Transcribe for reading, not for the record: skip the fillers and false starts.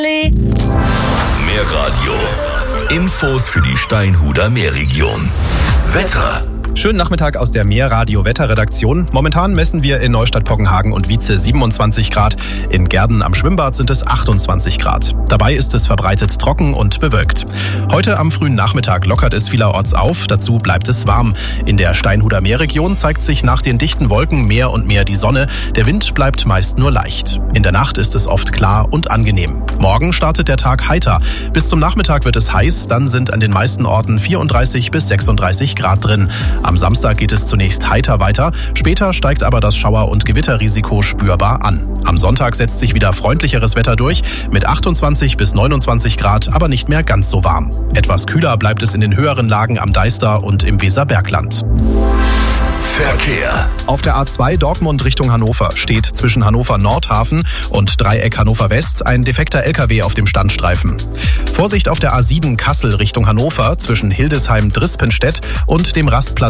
Mehr Radio. Infos für die Steinhuder Meerregion. Wetter. Schönen Nachmittag aus der Meerradio-Wetterredaktion. Momentan messen wir in Neustadt-Poggenhagen und Wietze 27 Grad. In Gerden am Schwimmbad sind es 28 Grad. Dabei ist es verbreitet trocken und bewölkt. Heute am frühen Nachmittag lockert es vielerorts auf. Dazu bleibt es warm. In der Steinhuder Meerregion zeigt sich nach den dichten Wolken mehr und mehr die Sonne. Der Wind bleibt meist nur leicht. In der Nacht ist es oft klar und angenehm. Morgen startet der Tag heiter. Bis zum Nachmittag wird es heiß. Dann sind an den meisten Orten 34 bis 36 Grad drin. Am Samstag geht es zunächst heiter weiter, später steigt aber das Schauer- und Gewitterrisiko spürbar an. Am Sonntag setzt sich wieder freundlicheres Wetter durch, mit 28 bis 29 Grad, aber nicht mehr ganz so warm. Etwas kühler bleibt es in den höheren Lagen am Deister und im Weserbergland. Verkehr. Auf der A2 Dortmund Richtung Hannover steht zwischen Hannover Nordhafen und Dreieck Hannover West ein defekter LKW auf dem Standstreifen. Vorsicht auf der A7 Kassel Richtung Hannover zwischen Hildesheim-Drispenstedt und dem Rastplatz